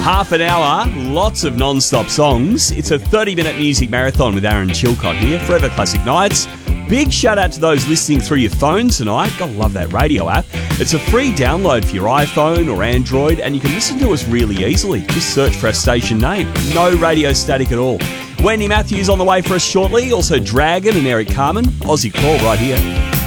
Half an hour, lots of non-stop songs. It's a 30-minute music marathon with Aaron Chilcott here, Forever Classic Nights. Big shout out to those listening through your phone tonight. Gotta love that radio app. It's a free download for your iPhone or Android, and you can listen to us really easily. Just search for our station name. No radio static at all. Wendy Matthews on the way for us shortly. Also Dragon and Eric Carmen. Aussie Call right here.